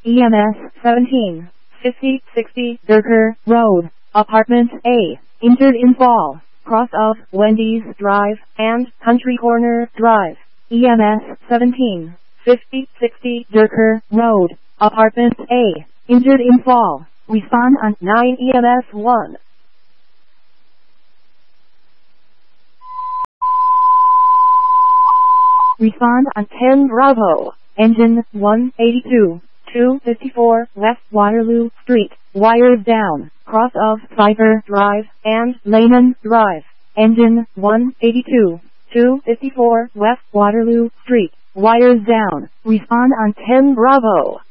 EMS 17, 5060 Durker Road, Apartment A, injured in fall, cross of Wendy's Drive and Country Corner Drive. EMS 17, 5060 Durker Road, Apartment A, injured in fall. Respond on 9 EMS 1. Respond on 10 Bravo. Engine 182, 254 West Waterloo Street, wires down, cross of Cypher Drive and Lehman Drive. Engine 182, 254 West Waterloo Street, wires down. Respond on 10 Bravo.